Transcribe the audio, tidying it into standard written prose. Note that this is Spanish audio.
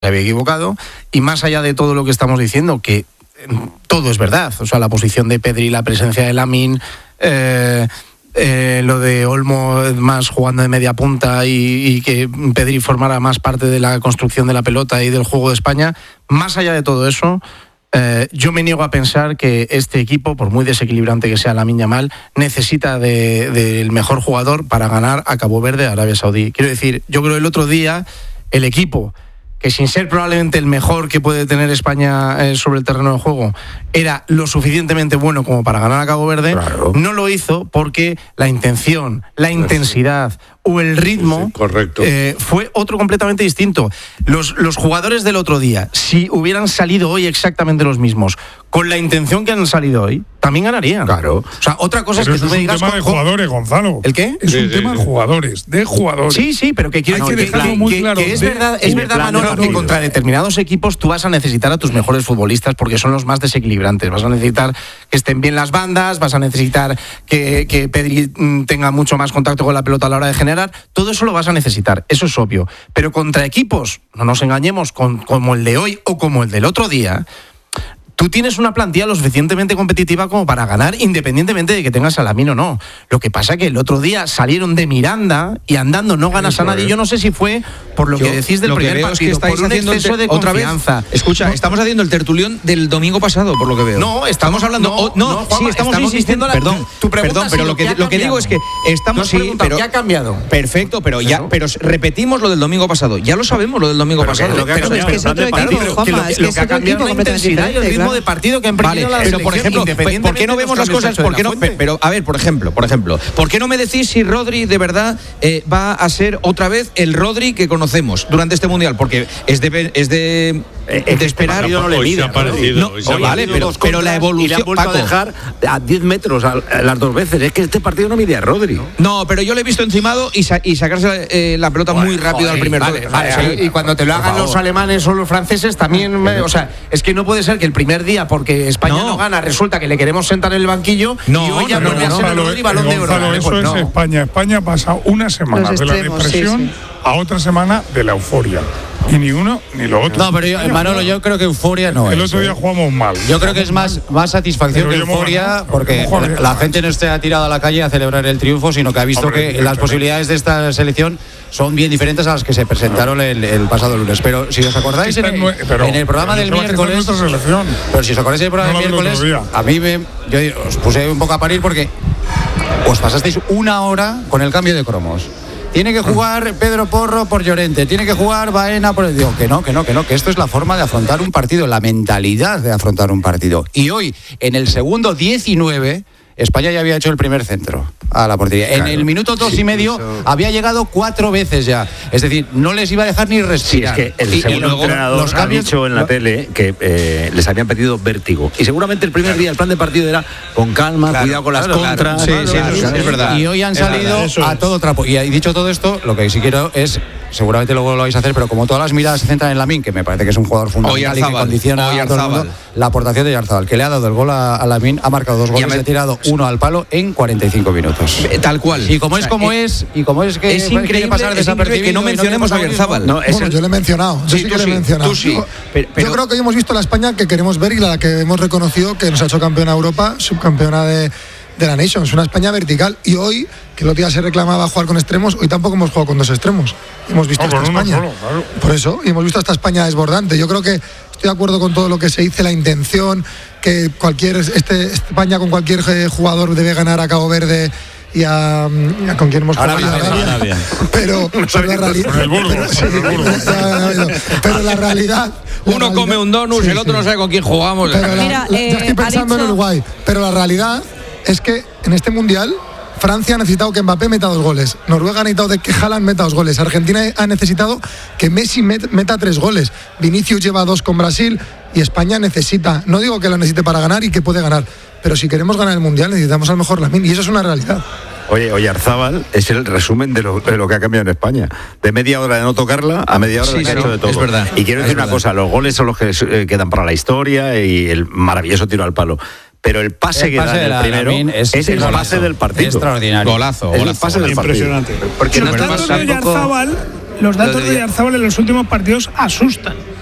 había equivocado, y más allá de todo lo que estamos diciendo, que todo es verdad, o sea, la posición de Pedri, la presencia de Lamine, lo de Olmo más jugando de media punta y que Pedri formara más parte de la construcción de la pelota y del juego de España, más allá de todo eso, yo me niego a pensar que este equipo, por muy desequilibrante que sea Lamine Yamal, necesita del mejor jugador para ganar a Cabo Verde, a Arabia Saudí. Quiero decir, yo creo que el otro día el equipo, que sin ser probablemente el mejor que puede tener España sobre el terreno de juego, era lo suficientemente bueno como para ganar a Cabo Verde, claro, no lo hizo porque la intención, la intensidad o el ritmo fue otro completamente distinto. Los jugadores del otro día, si hubieran salido hoy exactamente los mismos, con la intención que han salido hoy, también ganarían. Claro. O sea, otra cosa pero es que tú me digas... Es un tema de jugadores, Gonzalo. ¿El qué? Es un tema de jugadores, Sí, pero que quiero decir que es verdad, Manolo, que contra determinados equipos tú vas a necesitar a tus mejores futbolistas porque son los más desequilibrantes. Vas a necesitar que estén bien las bandas, vas a necesitar que Pedri tenga mucho más contacto con la pelota a la hora de generar. Todo eso lo vas a necesitar, eso es obvio. Pero contra equipos, no nos engañemos, como el de hoy o como el del otro día, tú tienes una plantilla lo suficientemente competitiva como para ganar, independientemente de que tengas a Lamine o no. Lo que pasa es que el otro día salieron de Miranda y andando no ganas a nadie. Yo no sé si fue por lo que decís del primer partido, es que estáis por un exceso de confianza. Escucha, no, estamos haciendo el tertulión del domingo pasado, por lo que veo. No, estamos hablando... estamos insistiendo... Perdón, pero lo que digo es que estamos... ¿Qué ha cambiado? Perfecto, pero repetimos lo del domingo pasado. Ya lo sabemos, lo del domingo pasado. Pero es que es otro equipo, Juanma. Es que es otro equipo completamente diferente, de partido que han perdido la selección, pero por ejemplo, ¿por qué no vemos las cosas? ¿Por qué no? Pero a ver, por ejemplo, ¿por qué no me decís si Rodri de verdad va a ser otra vez el Rodri que conocemos durante este mundial? Porque es de esperar. No le mira, vale, pero la evolución. Y le han vuelto a dejar a 10 metros las dos veces. Es que este partido no mide a Rodri. No, pero yo le he visto encimado y sacarse la pelota muy rápido al primer gol. Y cuando te lo hagan los alemanes o los franceses también, o sea, es que no puede ser que el primer día, porque España no gana, resulta que le queremos sentar en el banquillo y hoy ya vuelve a ser el Rodri Balón de Oro. Eso es España. España pasa una semana de la depresión a otra semana de la euforia. Y ni uno ni lo otro. No, pero Manolo, yo creo que euforia no es. El otro día jugamos mal. Yo creo que es más satisfacción que euforia, porque la gente no está tirada a la calle a celebrar el triunfo, sino que ha visto que las posibilidades de esta selección son bien diferentes a las que se presentaron el pasado lunes. Pero si os acordáis en el programa del miércoles, pero si os acordáis del programa del miércoles, a mí yo os puse un poco a parir porque os pasasteis una hora con el cambio de cromos. Tiene que jugar Pedro Porro por Llorente, tiene que jugar Baena por... Digo, que esto es la forma de afrontar un partido, la mentalidad de afrontar un partido. Y hoy, en el segundo 19, España ya había hecho el primer centro a la portería. Claro, en el minuto 2 y medio había llegado 4 veces ya. Es decir, no les iba a dejar ni respirar. Sí, es que el segundo entrenador ha dicho en la tele que les habían pedido vértigo. Y seguramente el primer día el plan de partido era con calma, cuidado con las contras. Sí, es verdad. Y hoy han salido a todo trapo. Y dicho todo esto, lo que sí quiero es, seguramente luego lo vais a hacer, pero como todas las miradas se centran en Lamine, que me parece que es un jugador fundamental y que condiciona a todo el mundo, la aportación de Oyarzabal, que le ha dado el gol a Lamine, ha marcado 2 goles y ha tirado uno al palo en 45 minutos. Tal cual. Y como es que es increíble pasar desapercibido que no mencionemos a Oyarzabal. Yo le he mencionado. Yo sí que le he mencionado. Yo creo que hoy hemos visto la España que queremos ver y la que hemos reconocido que nos ha hecho campeona de Europa, subcampeona de la Nations, una España vertical. Y hoy, que el otro día se reclamaba jugar con extremos, hoy tampoco hemos jugado con 2 extremos. Hemos visto esta España. Claro. Por eso, y hemos visto esta España desbordante. Yo creo que estoy de acuerdo con todo lo que se dice, la intención, que España con cualquier jugador debe ganar a Cabo Verde y a con quien hemos jugado Arabia. Pero la realidad uno come un donut, el otro no sabe con quién jugamos. Ya estoy pensando en Uruguay, pero la realidad es que en este mundial Francia ha necesitado que Mbappé meta 2 goles, Noruega ha necesitado que Haaland meta 2 goles, Argentina ha necesitado que Messi meta 3 goles, Vinicius lleva 2 con Brasil y España necesita, no digo que lo necesite para ganar y que puede ganar, pero si queremos ganar el mundial necesitamos a lo mejor Lamine y eso es una realidad. Oye, Oyarzabal es el resumen de lo que ha cambiado en España. De media hora de no tocarla a media hora de que ha hecho de todo. Es verdad. Y quiero decir una cosa, los goles son los que quedan para la historia y el maravilloso tiro al palo. Pero el pase que da en el primero es el pase del partido. Extraordinario. Golazo. Es el pase del partido. Impresionante. Porque no tanto de Oyarzabal, los datos de Oyarzábal en los últimos partidos asustan.